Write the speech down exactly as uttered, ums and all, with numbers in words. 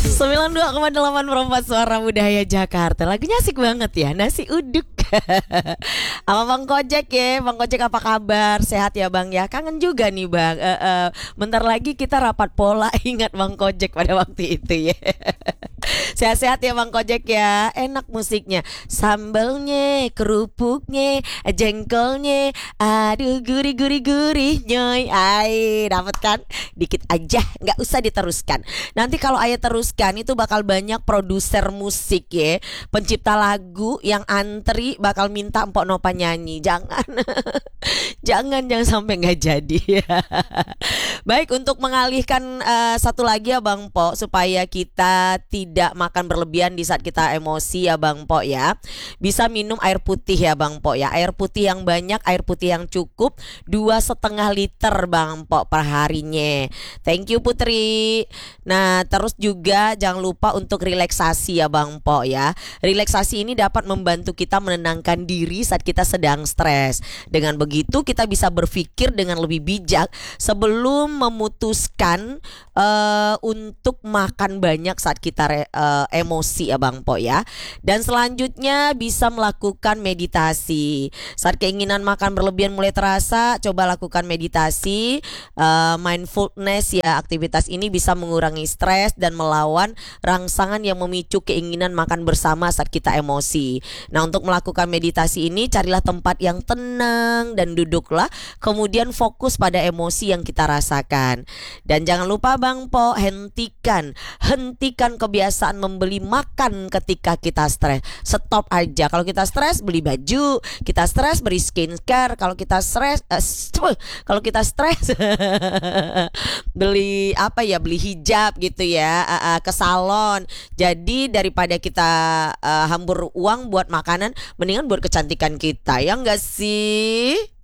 sembilan puluh dua koma delapan Perempat Suara Budaya Jakarta. Lagunya asik banget ya, nasi uduk. Sama Bang Kojek ya. Bang Kojek apa kabar? Sehat ya Bang ya? Kangen juga nih Bang. uh, uh, Bentar lagi kita rapat pola. Ingat Bang Kojek pada waktu itu ya. Sehat-sehat ya Bang Kojek ya. Enak musiknya, sambelnya, kerupuknya, jengkolnya, aduh gurih-gurih-gurih nyoy. Ay, dapat kan? Dikit aja, nggak usah diteruskan. Nanti kalau Ayah teruskan itu bakal banyak produser musik ya, pencipta lagu yang antri bakal minta Mpok Nopa nyanyi. Jangan. Jangan jangan sampai nggak jadi. Baik, untuk mengalihkan uh, satu lagi ya Bang Po, supaya kita tidak makan berlebihan di saat kita emosi ya Bang Po ya. Bisa minum air putih ya Bang Po ya. Air putih yang banyak, air putih yang cukup, dua setengah liter Bang Po per harinya. Thank you Putri. Nah, terus juga jangan lupa untuk relaksasi ya Bang Po ya. Relaksasi ini dapat membantu kita menenangkan diri saat kita sedang stres. Dengan begitu kita bisa berpikir dengan lebih bijak sebelum memutuskan uh, untuk makan banyak saat kita re, uh, emosi ya Bang Po ya. Dan selanjutnya bisa melakukan meditasi. Saat keinginan makan berlebihan mulai terasa, coba lakukan meditasi, uh, mindfulness ya. Aktivitas ini bisa mengurangi stres dan melawan rangsangan yang memicu keinginan makan bersama saat kita emosi. Nah, untuk melakukan meditasi ini carilah tempat yang tenang dan duduklah, kemudian fokus pada emosi yang kita rasakan. Dan jangan lupa Bang Po, hentikan hentikan kebiasaan membeli makan ketika kita stres. Stop aja. Kalau kita stres beli baju, kita stres beli skincare, kalau kita stres uh, kalau kita stres beli apa ya, beli hijab gitu ya, uh, uh, ke salon. Jadi daripada kita uh, hambur uang buat makanan, mendingan buat kecantikan kita, ya enggak sih?